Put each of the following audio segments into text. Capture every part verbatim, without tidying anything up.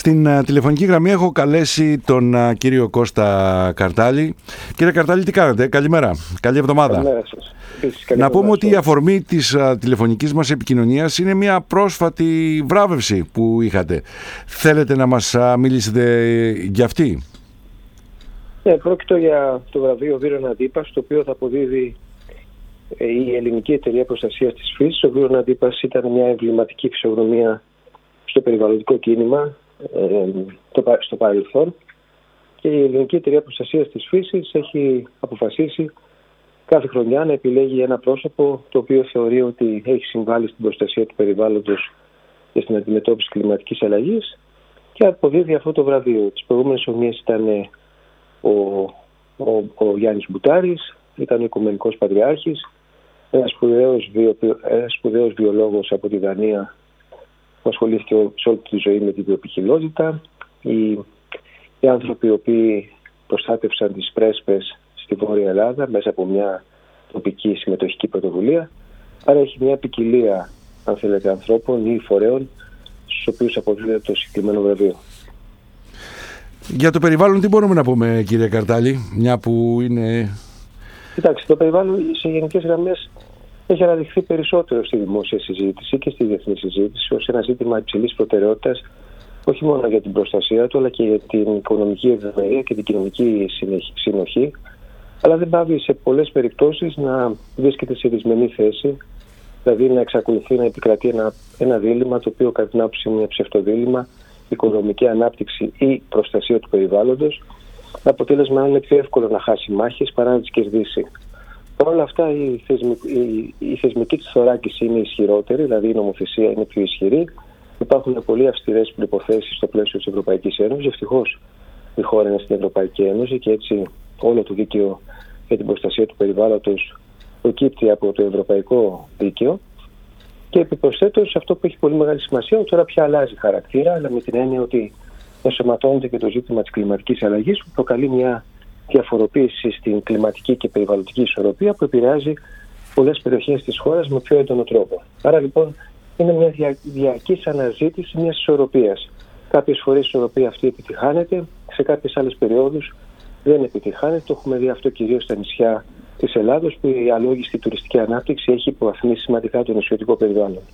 Στην uh, τηλεφωνική γραμμή έχω καλέσει τον uh, κύριο Κώστα Καρτάλη. Κύριε Καρτάλη, τι κάνετε? Καλημέρα. Καλή εβδομάδα. Καλημέρα σας. Επίσης, καλή Να πούμε εβδομάδα. ότι η αφορμή της uh, τηλεφωνικής μας επικοινωνίας είναι μια πρόσφατη βράβευση που είχατε. Θέλετε να μας uh, μιλήσετε για αυτή? Ναι, πρόκειται για το βραβείο Βίρονα Αντίπας, το οποίο θα αποδίδει η Ελληνική Εταιρεία Προστασίας της Φύσης. Ο Βίρονα Αντίπας ήταν μια εμβληματική φυσιογνωμία στο περιβαλλοντικό κίνημα ε, στο παρελθόν, και η Ελληνική Εταιρεία Προστασίας της Φύσης έχει αποφασίσει κάθε χρονιά να επιλέγει ένα πρόσωπο το οποίο θεωρεί ότι έχει συμβάλει στην προστασία του περιβάλλοντος και στην αντιμετώπιση κλιματικής αλλαγής, και αποδίδει αυτό το βραβείο. Τις προηγούμενες χρονιές ήταν ο, ο, ο Γιάννης Μπουτάρης, ήταν ο Οικουμενικός Πατριάρχης, ένας σπουδαίος, βιο, ένας σπουδαίος βιολόγος από τη Δανία που ασχολήθηκε σε όλη τη ζωή με τη βιοποικιλότητα, οι, οι άνθρωποι οι οποίοι προστάτευσαν τις πρέσπες στη Βόρεια Ελλάδα μέσα από μια τοπική συμμετοχική πρωτοβουλία. Άρα έχει μια ποικιλία, αν θέλετε, ανθρώπων ή φορέων στους οποίους αποδίδεται το συγκεκριμένο βραβείο. Για το περιβάλλον τι μπορούμε να πούμε, κύριε Καρτάλη, μια που είναι... Κοιτάξτε, το περιβάλλον σε γενικές γραμμές έχει αναδειχθεί περισσότερο στη δημόσια συζήτηση και στη διεθνή συζήτηση ως ένα ζήτημα υψηλής προτεραιότητας, όχι μόνο για την προστασία του, αλλά και για την οικονομική ευημερία και την κοινωνική συνοχή, αλλά δεν πάβει σε πολλές περιπτώσεις να βρίσκεται σε δυσμενή θέση, δηλαδή να εξακολουθεί να επικρατεί ένα, ένα δίλημμα, το οποίο κατά την άποψή μου είναι ψευτοδίλημμα, οικονομική ανάπτυξη ή προστασία του περιβάλλοντος. Αποτέλεσμα είναι πιο εύκολο να χάσει μάχες παρά να τις κερδίσει. Παρ' όλα αυτά η, θεσμικ, η, η θεσμική της θωράκιση είναι ισχυρότερη, δηλαδή η νομοθεσία είναι πιο ισχυρή. Υπάρχουν πολύ αυστηρές προϋποθέσεις στο πλαίσιο της Ευρωπαϊκής Ένωσης. Ευτυχώς η χώρα είναι στην Ευρωπαϊκή Ένωση και έτσι όλο το δίκαιο για την προστασία του περιβάλλοντος προκύπτει από το ευρωπαϊκό δίκαιο. Και επιπροσθέτως αυτό που έχει πολύ μεγάλη σημασία, τώρα πια αλλάζει χαρακτήρα, αλλά με την έννοια ότι ενσωματώνεται και το ζήτημα της κλιματικής αλλαγής, που προκαλεί μια διαφοροποίηση στην κλιματική και περιβαλλοντική ισορροπία που επηρεάζει πολλές περιοχές της χώρας με πιο έντονο τρόπο. Άρα λοιπόν είναι μια δια, διαρκής αναζήτηση μιας ισορροπίας. Κάποιες φορές η ισορροπία αυτή επιτυχάνεται, σε κάποιες άλλες περιόδους δεν επιτυχάνεται. Το έχουμε δει αυτό κυρίως στα νησιά της Ελλάδος, που η αλόγιστη τουριστική ανάπτυξη έχει υποβαθμίσει σημαντικά το νησιωτικό περιβάλλον.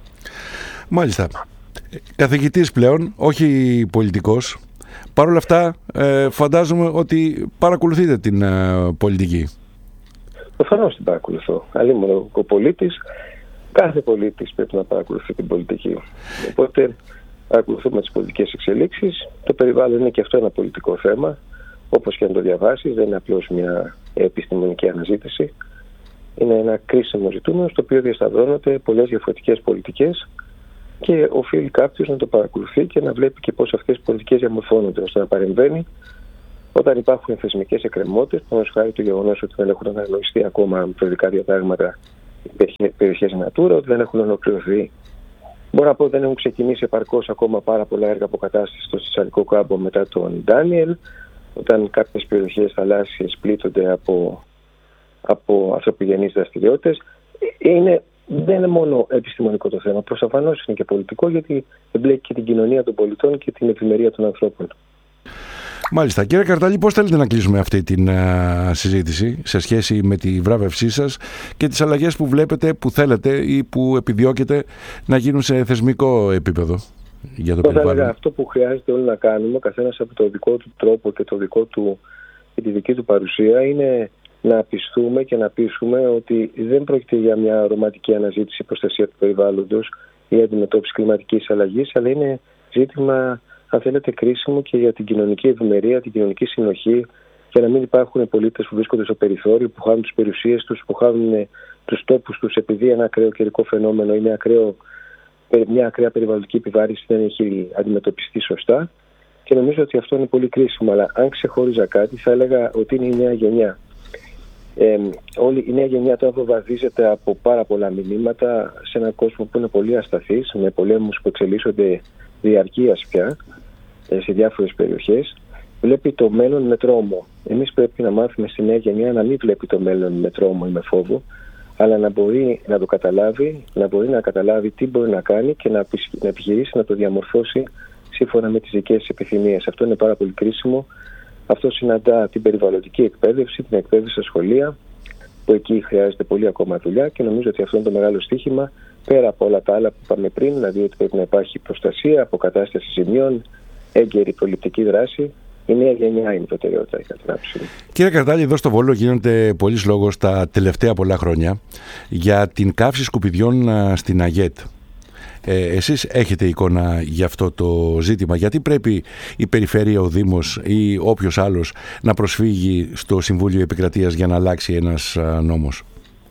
Μάλιστα. Καθηγητής πλέον, όχι πολιτικός. Παρ' όλα αυτά, ε, φαντάζομαι ότι παρακολουθείτε την ε, πολιτική. Προφανώς την παρακολουθώ. Αλλήμον ο πολίτης, κάθε πολίτης πρέπει να παρακολουθεί την πολιτική. Οπότε παρακολουθούμε τις πολιτικές εξελίξεις. Το περιβάλλον είναι και αυτό ένα πολιτικό θέμα. Όπως και να το διαβάσεις, δεν είναι απλώς μια επιστημονική αναζήτηση. Είναι ένα κρίσιμο ζητούμενο στο οποίο διασταυρώνονται πολλές διαφορετικές πολιτικές, και οφείλει κάποιος να το παρακολουθεί και να βλέπει και πώς αυτές οι πολιτικές διαμορφώνονται, ώστε να παρεμβαίνει όταν υπάρχουν θεσμικές εκκρεμότητες, όπως χάρη το γεγονός ότι δεν έχουν αναγνωριστεί ακόμα προεδρικά διατάγματα οι περιοχές Natura, ότι δεν έχουν ολοκληρωθεί. Μπορώ να πω ότι δεν έχουν ξεκινήσει επαρκώς ακόμα πάρα πολλά έργα αποκατάστασης στο Σισαλικό κάμπο μετά τον Ντάνιελ, όταν κάποιες περιοχές θαλάσσιες πλήττονται από, από ανθρωπογενείς δραστηριότητες. Είναι, δεν είναι μόνο επιστημονικό το θέμα, προφανώς είναι και πολιτικό, γιατί εμπλέκει και την κοινωνία των πολιτών και την ευημερία των ανθρώπων. Μάλιστα. Κύριε Καρτάλη, πώς θέλετε να κλείσουμε αυτή την uh, συζήτηση σε σχέση με τη βράβευσή σας και τις αλλαγές που βλέπετε, που θέλετε ή που επιδιώκετε να γίνουν σε θεσμικό επίπεδο για το περιβάλλον? Έλεγα, αυτό που χρειάζεται όλοι να κάνουμε, ο καθένας από το δικό του τρόπο και, το δικό του, και τη δική του παρουσία, είναι να πιστούμε και να πείσουμε ότι δεν πρόκειται για μια ρομαντική αναζήτηση προστασία του περιβάλλοντος ή αντιμετώπιση κλιματικής αλλαγής, αλλά είναι ζήτημα, αν θέλετε, κρίσιμο και για την κοινωνική ευημερία, την κοινωνική συνοχή, για να μην υπάρχουν πολίτες που βρίσκονται στο περιθώριο, που χάνουν τις περιουσίες τους, που χάνουν τους τόπους τους επειδή ένα ακραίο καιρικό φαινόμενο ή μια, ακραίο, μια ακραία περιβαλλοντική επιβάρυνση δεν έχει αντιμετωπιστεί σωστά. Και νομίζω ότι αυτό είναι πολύ κρίσιμο. Αλλά αν ξεχώριζα κάτι, θα έλεγα ότι είναι η νέα γενιά. Ε, όλη η νέα γενιά τώρα προβαδίζεται από πάρα πολλά μηνύματα σε έναν κόσμο που είναι πολύ ασταθής, με πολέμους που εξελίσσονται διαρκείας πια σε διάφορες περιοχές. Βλέπει το μέλλον με τρόμο. Εμείς πρέπει να μάθουμε στη νέα γενιά να μην βλέπει το μέλλον με τρόμο ή με φόβο, αλλά να μπορεί να το καταλάβει, να μπορεί να καταλάβει τι μπορεί να κάνει και να επιχειρήσει να το διαμορφώσει σύμφωνα με τις δικές επιθυμίες. Αυτό είναι πάρα πολύ κρίσιμο. Αυτό συναντά την περιβαλλοντική εκπαίδευση, την εκπαίδευση στα σχολεία, που εκεί χρειάζεται πολύ ακόμα δουλειά, και νομίζω ότι αυτό είναι το μεγάλο στοίχημα, πέρα από όλα τα άλλα που είπαμε πριν, δηλαδή ότι πρέπει να υπάρχει προστασία, αποκατάσταση ζημιών, έγκαιρη προληπτική δράση. Η νέα γενιά είναι η προτεραιότητα, κατά την άποψή μου. Κύριε Καρτάλη, εδώ στο Βόλο γίνεται πολλής λόγος τα τελευταία πολλά χρόνια για την καύση σκουπιδιών στην ΑΓΕΤ. Ε, εσείς έχετε εικόνα για αυτό το ζήτημα? Γιατί πρέπει η Περιφέρεια, ο Δήμος ή όποιος άλλος να προσφύγει στο Συμβούλιο Επικρατείας για να αλλάξει ένας νόμος?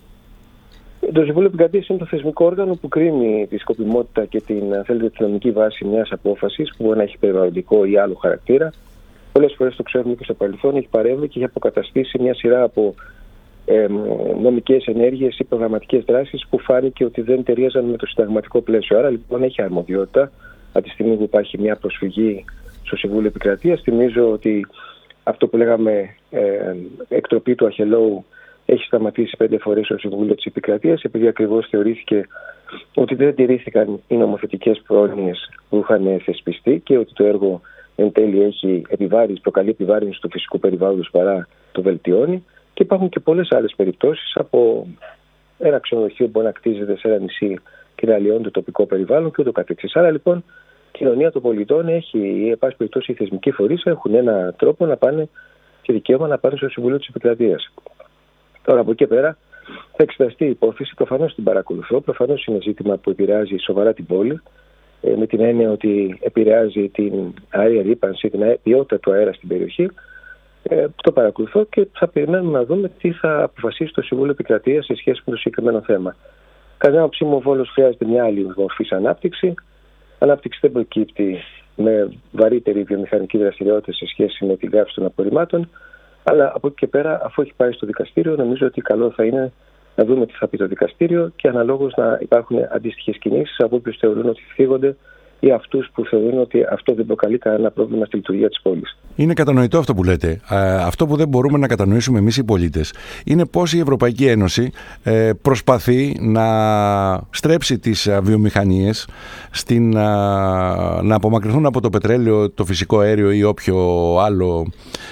Το Συμβούλιο Επικρατείας είναι το θεσμικό όργανο που κρίνει τη σκοπιμότητα και την, θέλετε, τη νομική βάση μιας απόφασης που μπορεί να έχει περιβαλλοντικό ή άλλο χαρακτήρα. Πολλές φορές, το ξέρουμε και στο παρελθόν, έχει παρέμβει και έχει αποκαταστήσει μια σειρά από ε, νομικές ενέργειες ή προγραμματικές δράσεις που φάνηκε ότι δεν ταιριάζαν με το συνταγματικό πλαίσιο. Άρα λοιπόν έχει αρμοδιότητα από τη στιγμή που υπάρχει μια προσφυγή στο Συμβούλιο Επικρατείας. Θυμίζω ότι αυτό που λέγαμε ε, εκτροπή του Αχελώου έχει σταματήσει πέντε φορές στο Συμβούλιο της Επικρατείας, επειδή ακριβώς θεωρήθηκε ότι δεν τηρήθηκαν οι νομοθετικές πρόνοιες που είχαν θεσπιστεί και ότι το έργο εν τέλει έχει επιβάρυνση, προκαλεί επιβάρυνση του φυσικού περιβάλλοντος παρά το βελτιώνει. Και υπάρχουν και πολλές άλλες περιπτώσεις, από ένα ξενοδοχείο που μπορεί να κτίζεται σε ένα νησί και να αλλοιώνει το τοπικό περιβάλλον και ούτω καθεξής. Άρα λοιπόν η κοινωνία των πολιτών έχει, ή εν πάση περιπτώσει οι θεσμικοί φορείς έχουν ένα τρόπο να πάνε και δικαίωμα να πάνε στο Συμβουλίο της Επικρατείας. Τώρα από εκεί και πέρα θα εξεταστεί η υπόθεση, προφανώς την παρακολουθώ, προφανώς είναι ζήτημα που επηρεάζει σοβαρά την πόλη, με την έννοια ότι επηρεάζει την αέρια ρύπανση, την ποιότητα του αέρα στην περιοχή. Ε, το παρακολουθώ και θα περιμένουμε να δούμε τι θα αποφασίσει το Συμβούλιο Επικρατείας σε σχέση με το συγκεκριμένο θέμα. Κατά την άποψή μου, ο Βόλος χρειάζεται μια άλλη μορφή ανάπτυξη. Ανάπτυξη δεν προκύπτει με βαρύτερη βιομηχανική δραστηριότητα σε σχέση με την καύση των απορριμμάτων. Αλλά από εκεί και πέρα, αφού έχει πάει στο δικαστήριο, νομίζω ότι καλό θα είναι να δούμε τι θα πει το δικαστήριο και αναλόγως να υπάρχουν αντίστοιχες κινήσεις από όποιους θεωρούν ότι θίγονται ή αυτούς που θεωρούν ότι αυτό δεν προκαλεί κανένα πρόβλημα στη λειτουργία της πόλης. Είναι κατανοητό αυτό που λέτε. Αυτό που δεν μπορούμε να κατανοήσουμε εμείς οι πολίτες είναι πώς η Ευρωπαϊκή Ένωση προσπαθεί να στρέψει τις βιομηχανίες στην, να απομακρυνθούν από το πετρέλαιο, το φυσικό αέριο ή όποιο άλλο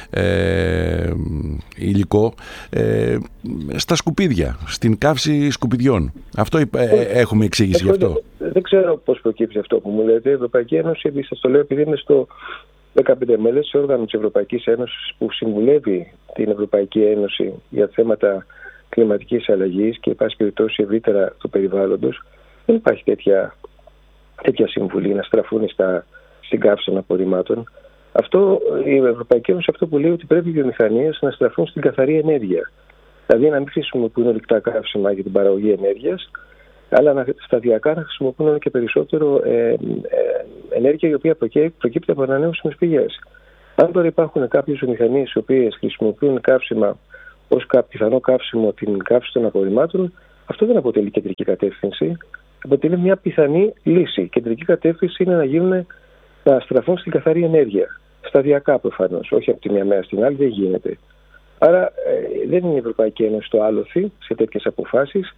ε, υλικό ε, στα σκουπίδια, στην καύση σκουπιδιών. Αυτό ε, έχουμε εξήγηση γι' αυτό. Δεν ξέρω πώς προκύψει αυτό που μου λέτε. Η Ευρωπαϊκή Ένωση, επειδή σας το λέω, επειδή είναι στο δεκαπέντε μέλες σε όργανο της Ευρωπαϊκής Ένωσης που συμβουλεύει την Ευρωπαϊκή Ένωση για θέματα κλιματικής αλλαγής και, εν πάση περιπτώσει, ευρύτερα του περιβάλλοντος, δεν υπάρχει τέτοια, τέτοια συμβουλή να στραφούν στα, στην καύση των απορριμμάτων. Αυτό, η Ευρωπαϊκή Ένωση αυτό που λέει ότι πρέπει οι βιομηχανίες να στραφούν στην καθαρή ενέργεια. Δηλαδή να μην χρησιμοποιούν ορυκτά καύσιμα για την παραγωγή ενέργειας, αλλά να, σταδιακά να χρησιμοποιούν όλο και περισσότερο ε, ε, ενέργεια η οποία προκύπτει από ανανεώσιμες πηγές. Αν τώρα υπάρχουν κάποιες βιομηχανίες οι οποίες χρησιμοποιούν καύσιμα ως πιθανό καύσιμο την καύση των απορριμμάτων, αυτό δεν αποτελεί κεντρική κατεύθυνση, αποτελεί μια πιθανή λύση. Η κεντρική κατεύθυνση είναι να γίνουν, να στραφούν στην καθαρή ενέργεια. Σταδιακά προφανώς, όχι από τη μια μέρα στην άλλη, δεν γίνεται. Άρα ε, δεν είναι η Ευρωπαϊκή Ένωση το άλοθη σε τέτοιες αποφάσεις.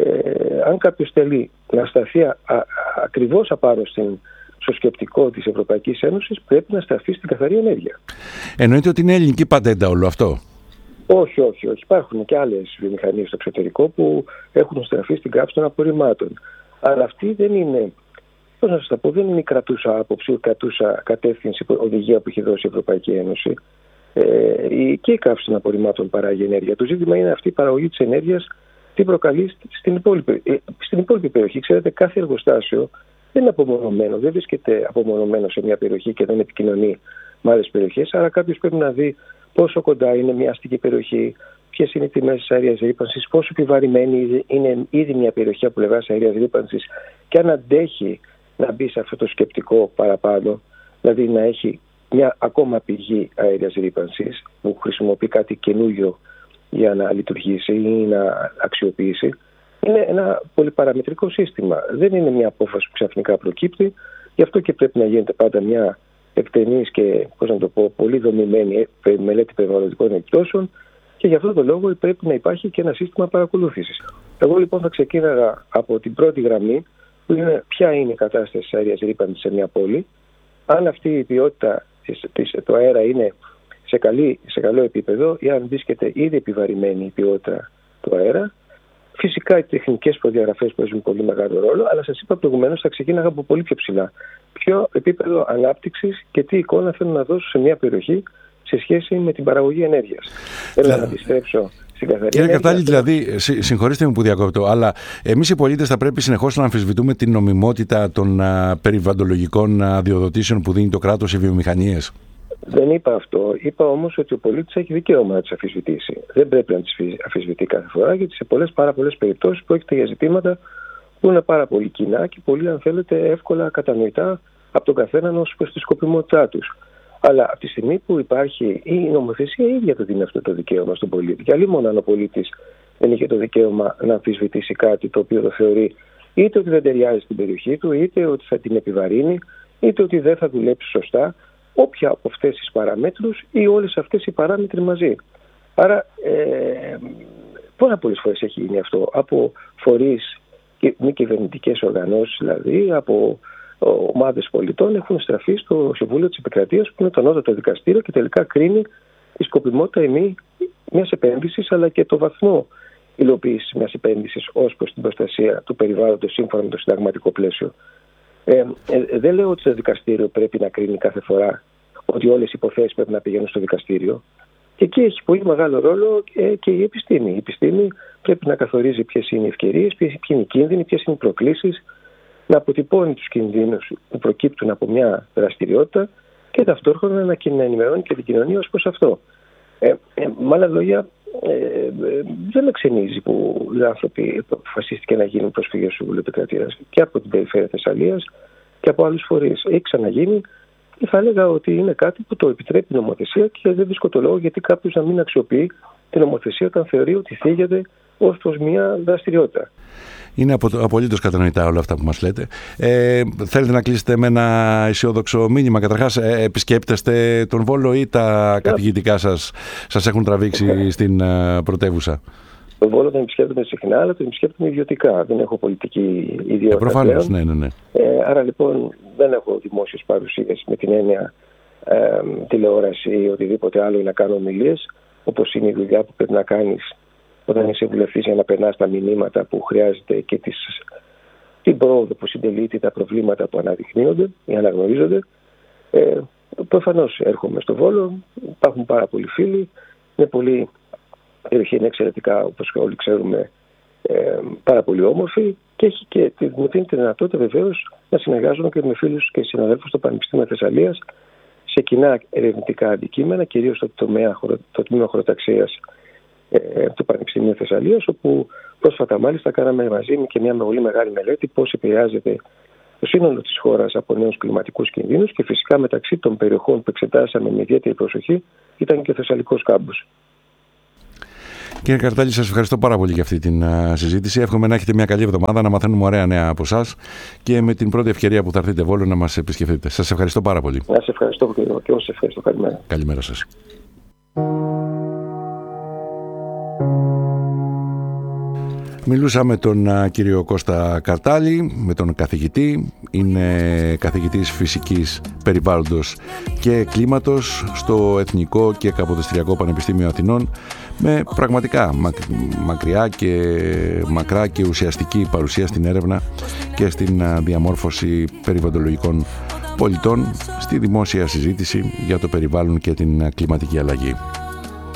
Ε, αν κάποιος θέλει να σταθεί α, α, ακριβώς απάνω στην, στο σκεπτικό της Ευρωπαϊκής Ένωσης, πρέπει να σταθεί στην καθαρή ενέργεια. Εννοείται ότι είναι ελληνική πατέντα όλο αυτό? Όχι, όχι, όχι. Υπάρχουν και άλλες βιομηχανίες στο εξωτερικό που έχουν στραφεί στην καύση των απορριμμάτων. Αλλά αυτή δεν είναι, πώς να σας τα πω, δεν είναι η κρατούσα άποψη, η κρατούσα κατεύθυνση, οδηγία που έχει δώσει η Ευρωπαϊκή Ένωση. Ε, και η καύση των απορριμμάτων παράγει ενέργεια. Το ζήτημα είναι αυτή η παραγωγή της ενέργειας τι προκαλεί στην υπόλοιπη, στην υπόλοιπη περιοχή. Ξέρετε, κάθε εργοστάσιο δεν είναι απομονωμένο, δεν βρίσκεται απομονωμένο σε μια περιοχή και δεν επικοινωνεί με άλλες περιοχές. Άρα κάποιος πρέπει να δει πόσο κοντά είναι μια αστική περιοχή, ποιες είναι οι τιμές της αέριας ρύπανσης, πόσο επιβαρημένη είναι ήδη μια περιοχή από πλευράς αέριας ρύπανσης και αν αντέχει να μπει σε αυτό το σκεπτικό παραπάνω, δηλαδή να έχει μια ακόμα πηγή αέριας ρύπανσης που χρησιμοποιεί κάτι καινούριο για να λειτουργήσει ή να αξιοποιήσει. Είναι ένα πολυπαραμετρικό σύστημα. Δεν είναι μια απόφαση που ξαφνικά προκύπτει. Γι' αυτό και πρέπει να γίνεται πάντα μια εκτενής και, πώς να το πω, πολύ δομημένη μελέτη περιβαλλοντικών επιπτώσεων και γι' αυτό το λόγο πρέπει να υπάρχει και ένα σύστημα παρακολούθησης. Εγώ λοιπόν θα ξεκίναγα από την πρώτη γραμμή, που είναι ποια είναι η κατάσταση της αέριας ρύπανσης σε μια πόλη, αν αυτή η ποιότητα του αέρα είναι σε, καλή, σε καλό επίπεδο ή αν βρίσκεται ήδη επιβαρημένη η ποιότητα του αέρα, φυσικά οι τεχνικές προδιαγραφές παίζουν πολύ μεγάλο ρόλο, αλλά σας είπα προηγουμένως θα ξεκίναγα από πολύ πιο ψηλά. Ποιο επίπεδο ανάπτυξης και τι εικόνα θέλω να δώσω σε μια περιοχή σε σχέση με την παραγωγή ενέργειας. Θέλω να επιστρέψω στην καθαρή Κύριε ενέργεια. Καρτάλη, δηλαδή, συγχωρήστε με που διακόπτω, αλλά εμείς οι πολίτες θα πρέπει συνεχώς να αμφισβητούμε την νομιμότητα των α, περιβαλλοντολογικών αδειοδοτήσεων που δίνει το κράτος σε βιομηχανίες. Δεν είπα αυτό. Είπα όμως ότι ο πολίτης έχει δικαίωμα να τις αμφισβητήσει. Δεν πρέπει να τις αμφισβητεί κάθε φορά, γιατί σε πολλές πάρα πολλές περιπτώσεις πρόκειται για ζητήματα που είναι πάρα πολύ κοινά και πολύ, αν θέλετε, εύκολα κατανοητά από τον καθέναν ως προς τη σκοπιμότητά τους. Αλλά από τη στιγμή που υπάρχει η νομοθεσία, η ίδια το δίνει αυτό το δικαίωμα στον πολίτη. Και αλλήμον αν ο πολίτης δεν είχε το δικαίωμα να αμφισβητήσει κάτι το οποίο το θεωρεί είτε ότι δεν ταιριάζει στην περιοχή του, είτε ότι θα την επιβαρύνει, είτε ότι δεν θα δουλέψει σωστά, όποια από αυτές τις παραμέτρους ή όλες αυτές οι παράμετροι μαζί. Άρα, ε, πάρα πολλές φορές έχει γίνει αυτό από φορείς και μη κυβερνητικές οργανώσεις, δηλαδή από ομάδες πολιτών, έχουν στραφεί στο Συμβούλιο της Επικρατείας, που είναι το ανώτατο δικαστήριο και τελικά κρίνει τη σκοπιμότητα ή μη μιας επένδυσης, αλλά και το βαθμό υλοποίησης μιας επένδυσης ως προς την προστασία του περιβάλλοντος σύμφωνα με το συνταγματικό πλαίσιο. Ε, ε, δεν λέω ότι το δικαστήριο πρέπει να κρίνει κάθε φορά ότι όλες οι υποθέσεις πρέπει να πηγαίνουν στο δικαστήριο. Και εκεί έχει πολύ μεγάλο ρόλο ε, και η επιστήμη. Η επιστήμη πρέπει να καθορίζει ποιες είναι οι ευκαιρίες, ποιες είναι οι κίνδυνοι, ποιες είναι οι προκλήσεις, να αποτυπώνει τους κινδύνους που προκύπτουν από μια δραστηριότητα και ταυτόχρονα να ενημερώνει και την κοινωνία ως προς αυτό. Ε, ε, με άλλα λόγια, ε, ε, δεν με ξενίζει που οι άνθρωποι αποφασίστηκε να γίνουν προσφυγές στο Συμβούλιο Επικρατείας και από την Περιφέρεια Θεσσαλίας και από άλλους φορείς. Έχει ξαναγίνει και θα έλεγα ότι είναι κάτι που το επιτρέπει η νομοθεσία και δεν βρίσκω το λόγο γιατί κάποιος να μην αξιοποιεί την νομοθεσία όταν θεωρεί ότι θίγεται ως προς μια δραστηριότητα. Είναι απολύτως κατανοητά όλα αυτά που μας λέτε. Ε, θέλετε να κλείσετε με ένα αισιόδοξο μήνυμα? Καταρχάς, ε, επισκέπτεστε τον Βόλο ή τα yeah. καθηγητικά σας σας έχουν τραβήξει στην uh, πρωτεύουσα? Τον Βόλο τον επισκέπτομαι συχνά, αλλά τον επισκέπτομαι ιδιωτικά. Δεν έχω πολιτική ιδιότητα. Ε, προφανώς, ναι, ναι, ναι. Ε, άρα λοιπόν δεν έχω δημόσιες παρουσίες με την έννοια ε, τηλεόραση ή οτιδήποτε άλλο ή να κάνω ομιλίες, όπως είναι η δουλειά που πρέπει να κάνεις όταν είσαι βουλευτής για να περνάς τα μηνύματα που χρειάζεται και τις, την πρόοδο που συντελείται, τα προβλήματα που αναδεικνύονται ή αναγνωρίζονται. Ε, προφανώς έρχομαι στο Βόλο, υπάρχουν πάρα πολλοί φίλοι, είναι πολύ, η περιοχή είναι εξαιρετικά, όπως όλοι ξέρουμε, ε, πάρα πολύ όμορφη και έχει και μου δίνει τη δυνατότητα βεβαίως να συνεργάζομαι και με φίλους και συναδέλφους στο Πανεπιστήμιο Θεσσαλίας σε κοινά ερευνητικά αντικείμενα, κυρίως στο τομέα, το τμήμα χωροταξίας του Πανεπιστημίου Θεσσαλίας, όπου πρόσφατα μάλιστα κάναμε μαζί και μια πολύ μεγάλη μελέτη πώς επηρεάζεται το σύνολο της χώρας από νέους κλιματικούς κινδύνους και φυσικά μεταξύ των περιοχών που εξετάσαμε με ιδιαίτερη προσοχή ήταν και ο Θεσσαλικός κάμπος. Κύριε Καρτάλη, σας ευχαριστώ πάρα πολύ για αυτή την uh, συζήτηση. Εύχομαι να έχετε μια καλή εβδομάδα, να μαθαίνουμε ωραία νέα από εσάς και με την πρώτη ευκαιρία που θα έρθετε Βόλο να μας επισκεφτείτε. Σας ευχαριστώ πάρα πολύ. Να σας ευχαριστώ και εγώ σας ευχαριστώ. Καλημέρα. Καλημέρα σας. Μιλούσα με τον α, κύριο Κώστα Καρτάλη, με τον καθηγητή. Είναι καθηγητής φυσικής περιβάλλοντος και κλίματος στο Εθνικό και Καποδιστριακό Πανεπιστήμιο Αθηνών, με πραγματικά μακ, μακριά και μακρά και ουσιαστική παρουσία στην έρευνα και στην α, διαμόρφωση περιβαλλοντολογικών πολιτών στη δημόσια συζήτηση για το περιβάλλον και την α, κλιματική αλλαγή.